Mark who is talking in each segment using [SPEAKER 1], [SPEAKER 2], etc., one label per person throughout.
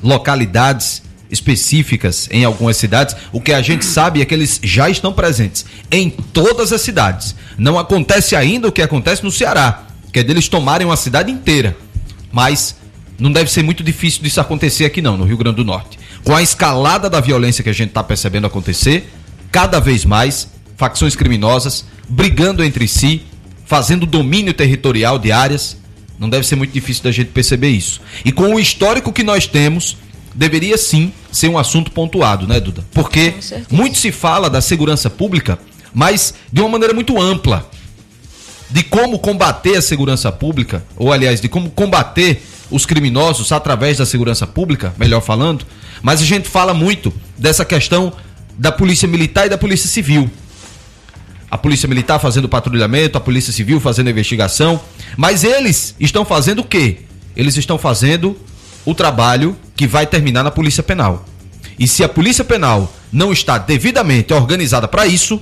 [SPEAKER 1] localidades específicas em algumas cidades. O que a gente sabe é que eles já estão presentes em todas as cidades. Não acontece ainda o que acontece no Ceará, que é deles tomarem uma cidade inteira. Mas não deve ser muito difícil disso acontecer aqui não, no Rio Grande do Norte. Com a escalada da violência que a gente está percebendo acontecer, cada vez mais facções criminosas brigando entre si, fazendo domínio territorial de áreas, não deve ser muito difícil da gente perceber isso. E com o histórico que nós temos, deveria sim ser um assunto pontuado, né, Duda? Porque muito se fala da segurança pública, mas de uma maneira muito ampla, de como combater a segurança pública, ou aliás, de como combater os criminosos através da segurança pública, melhor falando, mas a gente fala muito dessa questão da Polícia Militar e da Polícia Civil. A Polícia Militar fazendo patrulhamento, a Polícia Civil fazendo investigação, mas eles estão fazendo o quê? Eles estão fazendo o trabalho que vai terminar na Polícia Penal. E se a Polícia Penal não está devidamente organizada para isso,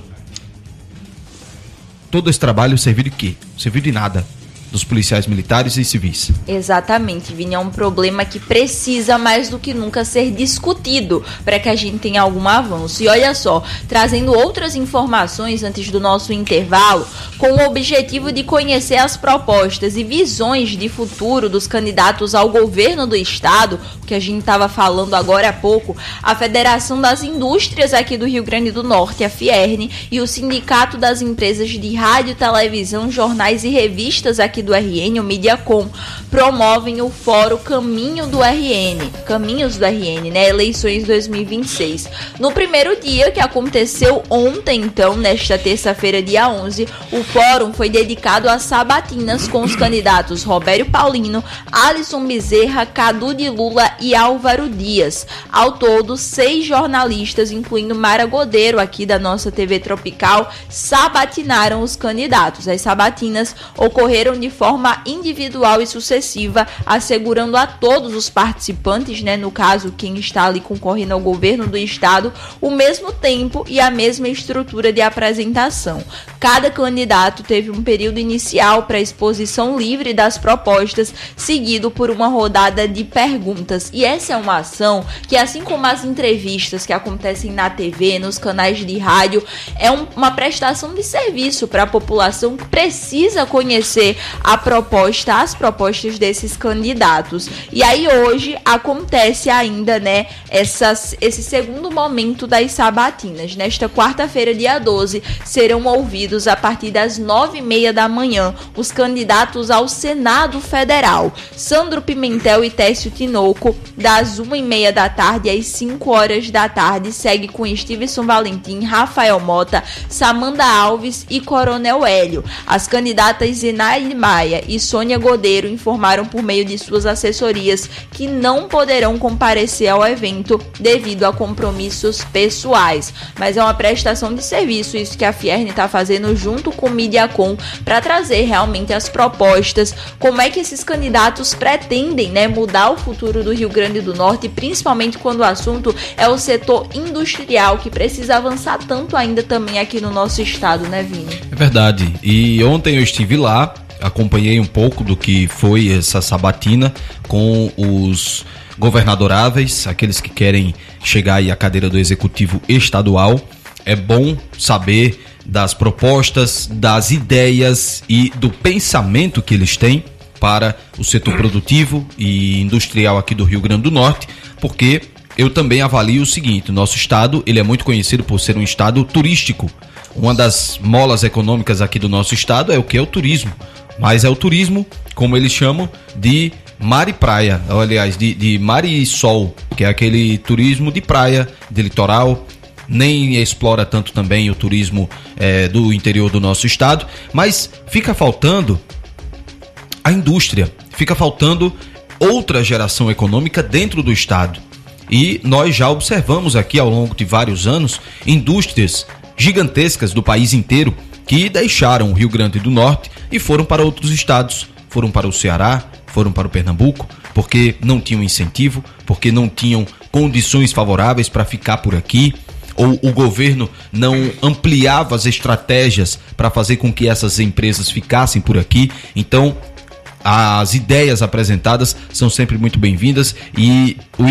[SPEAKER 1] todo esse trabalho serviu de quê? Serviu de nada dos policiais militares e civis.
[SPEAKER 2] Exatamente, Vini, é um problema que precisa mais do que nunca ser discutido para que a gente tenha algum avanço. E olha só, trazendo outras informações antes do nosso intervalo, com o objetivo de conhecer as propostas e visões de futuro dos candidatos ao governo do estado, o que a gente estava falando agora há pouco, a Federação das Indústrias aqui do Rio Grande do Norte, a Fierne, e o Sindicato das Empresas de Rádio, Televisão, Jornais e Revistas aqui do RN, o Mediacom, promovem o Fórum Caminhos do RN, né? Eleições 2026. No primeiro dia, que aconteceu ontem, então, nesta terça-feira, dia 11, o fórum foi dedicado a sabatinas com os candidatos Robério Paulino, Alisson Bezerra, Cadu de Lula e Álvaro Dias. Ao todo, 6 jornalistas, incluindo Mara Godeiro, aqui da nossa TV Tropical, sabatinaram os candidatos. As sabatinas ocorreram de forma individual e sucessiva, assegurando a todos os participantes, né, no caso quem está ali concorrendo ao governo do estado, o mesmo tempo e a mesma estrutura de apresentação. Cada candidato teve um período inicial para exposição livre das propostas, seguido por uma rodada de perguntas. E essa é uma ação que, assim como as entrevistas que acontecem na TV, nos canais de rádio, é uma prestação de serviço para a população que precisa conhecer as propostas desses candidatos. E aí hoje acontece ainda, né, esse segundo momento das sabatinas. Nesta quarta-feira, dia 12, serão ouvidos a partir das 9h30 da manhã os candidatos ao Senado Federal. Sandro Pimentel e Técio Tinoco, das 1h30 da tarde às 5h da tarde, segue com Stevenson Valentim, Rafael Mota, Samanda Alves e Coronel Hélio. As candidatas Zenaide Maia e Sônia Godeiro informaram por meio de suas assessorias que não poderão comparecer ao evento devido a compromissos pessoais. Mas é uma prestação de serviço isso que a Fierne está fazendo junto com o Mediacom para trazer realmente as propostas, como é que esses candidatos pretendem, né, mudar o futuro do Rio Grande do Norte, principalmente quando o assunto é o setor industrial, que precisa avançar tanto ainda também aqui no nosso estado, né, Vini? É verdade. E ontem eu estive lá, acompanhei um pouco do que foi essa sabatina com os governadoráveis, aqueles que querem chegar aí à cadeira do executivo estadual. É bom saber das propostas, das ideias e do pensamento que eles têm para o setor produtivo e industrial aqui do Rio Grande do Norte, porque eu também avalio o seguinte: o nosso estado, ele é muito conhecido por ser um estado turístico. Uma das molas econômicas aqui do nosso estado é o que? É o turismo. Mas é o turismo, como eles chamam, de mar e praia, aliás, de mar e sol, que é aquele turismo de praia, de litoral. Nem explora tanto também o turismo do interior do nosso estado, mas fica faltando a indústria, fica faltando outra geração econômica dentro do estado. E nós já observamos aqui ao longo de vários anos indústrias gigantescas do país inteiro que deixaram o Rio Grande do Norte e foram para outros estados, foram para o Ceará, foram para o Pernambuco, porque não tinham incentivo, porque não tinham condições favoráveis para ficar por aqui, ou o governo não ampliava as estratégias para fazer com que essas empresas ficassem por aqui. Então, as ideias apresentadas são sempre muito bem-vindas e o